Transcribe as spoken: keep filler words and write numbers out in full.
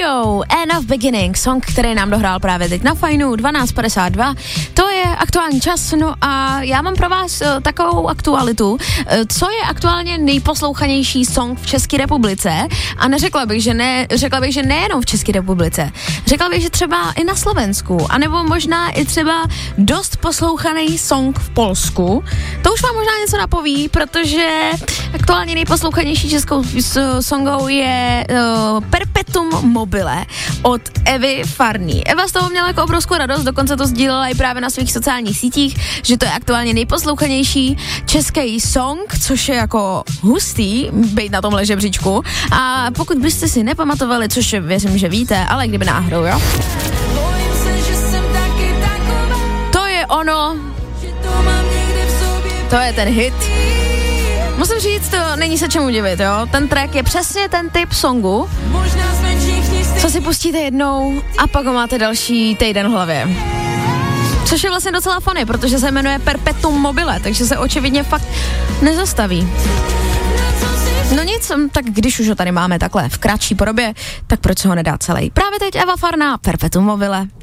Dio, End of Beginning, song, který nám dohrál právě teď na Fajnu, dvanáct padesát dva, to je aktuální čas, no a já mám pro vás uh, takovou aktualitu, uh, co je aktuálně nejposlouchanější song v České republice a neřekla bych, že ne, řekla bych, že nejenom v České republice, řekla bych, že třeba i na Slovensku, anebo možná i třeba dost poslouchaný song v Polsku, to už vám možná něco napoví, protože aktuálně nejposlouchanější českou songou je uh, Perpetuum mobile od Evy Farný. Eva z toho měla jako obrovskou radost, dokonce to sdílela i právě na svých sociálních sítích, že to je aktuálně nejposlouchanější český song, což je jako hustý být na tomhle žebříčku. A pokud byste si nepamatovali, což věřím, že víte, ale kdyby náhodou, jo? To je ono, to je ten hit. Musím říct, to není se čemu divit, jo? Ten track je přesně ten typ songu, co si pustíte jednou a pak ho máte další týden v hlavě. Což je vlastně docela funny, protože se jmenuje Perpetuum mobile, takže se očividně fakt nezastaví. No nic, tak když už ho tady máme takhle v kratší podobě, tak proč ho nedá celý? Právě teď Eva Farná, Perpetuum mobile.